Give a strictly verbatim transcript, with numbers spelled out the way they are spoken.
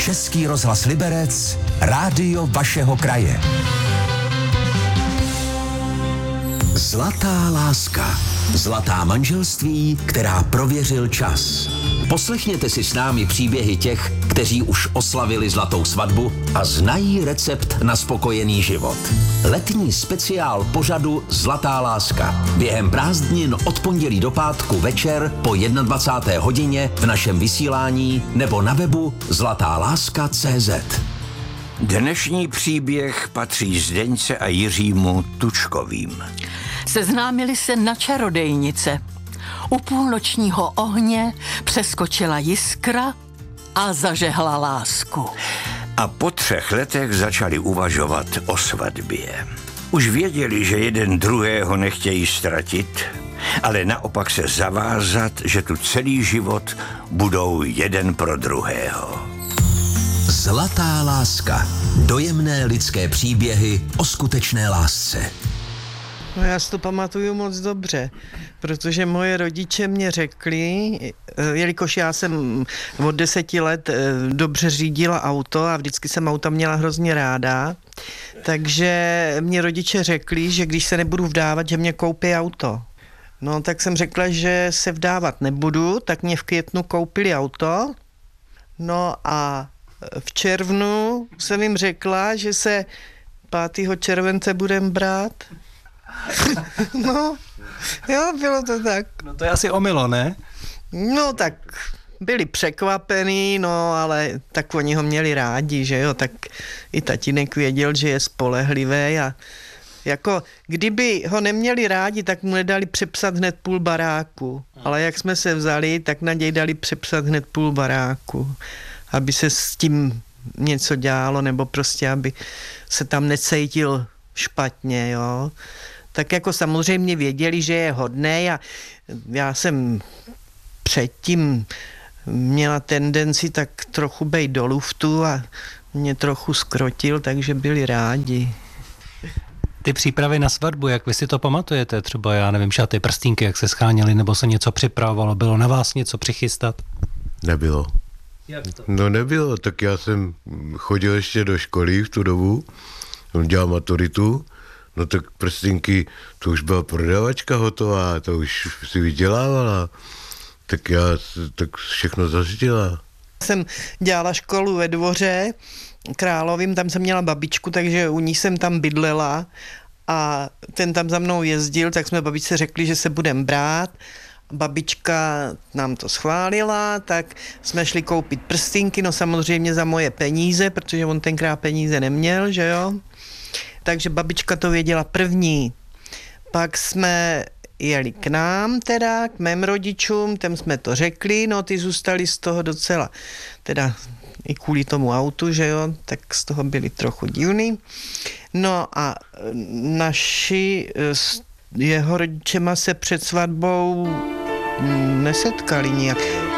Český rozhlas Liberec, rádio vašeho kraje. Zlatá láska. Zlatá manželství, která prověřil čas. Poslechněte si s námi příběhy těch, kteří už oslavili zlatou svatbu a znají recept na spokojený život. Letní speciál pořadu Zlatá láska. Během prázdnin od pondělí do pátku večer po dvacáté jedné hodině v našem vysílání nebo na webu zlatá láska tečka cé zet. Dnešní příběh patří Zdeňce a Jiřímu Tučkovým. Seznámili se na čarodejnice. U půlnočního ohně přeskočila jiskra a zažehla lásku. A po třech letech začali uvažovat o svatbě. Už věděli, že jeden druhého nechtějí ztratit, ale naopak se zavázat, že tu celý život budou jeden pro druhého. Zlatá láska. Dojemné lidské příběhy o skutečné lásce. No já si to pamatuju moc dobře, protože moje rodiče mě řekli, jelikož já jsem od deseti let dobře řídila auto a vždycky jsem auta měla hrozně ráda, takže mě rodiče řekli, že když se nebudu vdávat, že mě koupí auto. No tak jsem řekla, že se vdávat nebudu, tak mě v květnu koupili auto. No a v červnu jsem jim řekla, že se pátého července budem brát. No, jo, bylo to tak. No to je asi omylo, ne? No tak byli překvapený, no ale tak oni ho měli rádi, že jo, tak i tatínek věděl, že je spolehlivý a jako kdyby ho neměli rádi, tak mu nedali přepsat hned půl baráku, ale jak jsme se vzali, tak na něj dali přepsat hned půl baráku, aby se s tím něco dělalo, nebo prostě, aby se tam necítil špatně, jo. Tak jako samozřejmě věděli, že je hodnej a já jsem předtím měla tendenci tak trochu bejt do luftu a mě trochu skrotil, takže byli rádi. Ty přípravy na svatbu, jak vy si to pamatujete? Třeba, já nevím, šaty, prstínky, jak se scháněly, nebo se něco připravovalo? Bylo na vás něco přichystat? Nebylo. Jak to? No nebylo, tak já jsem chodil ještě do školy v tu dobu, on dělal maturitu, no tak prstínky, to už byla prodavačka hotová, to už si vydělávala, tak já tak všechno zaždila. Jsem dělala školu ve Dvoře Královým, tam jsem měla babičku, takže u ní jsem tam bydlela a ten tam za mnou jezdil, tak jsme babičce řekli, že se budem brát. Babička nám to schválila, tak jsme šli koupit prstínky, no samozřejmě za moje peníze, protože on tenkrát peníze neměl, že jo. Takže babička to věděla první. Pak jsme jeli k nám teda, k mým rodičům, těm jsme to řekli, no ty zůstali z toho docela, teda i kvůli tomu autu, že jo, tak z toho byli trochu divný. No a naši s jeho rodičema se před svatbou nesetkali nijak.